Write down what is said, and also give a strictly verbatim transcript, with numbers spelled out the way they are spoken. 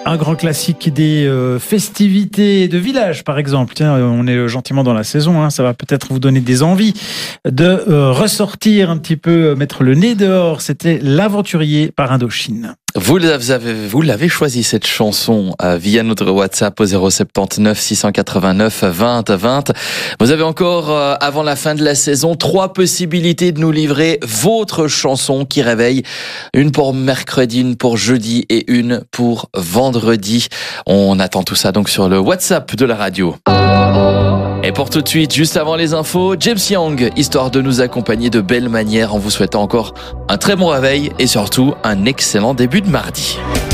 Un grand classique des euh, festivités de village, par exemple. Tiens, on est gentiment dans la saison, hein, ça va peut-être vous donner des envies de euh, ressortir un petit peu, mettre le nez dehors. C'était L'Aventurier par Indochine. Vous l'avez, vous l'avez choisi cette chanson euh, via notre WhatsApp au zéro sept neuf six cent quatre-vingt-neuf vingt vingt. Vous avez encore, euh, avant la fin de la saison, trois possibilités de nous livrer votre chanson qui réveille. Une pour mercredi, une pour jeudi et une pour vendredi. On attend tout ça donc sur le WhatsApp de la radio. Et pour tout de suite, juste avant les infos, James Young, histoire de nous accompagner de belle manière en vous souhaitant encore un très bon réveil et surtout un excellent début de mardi.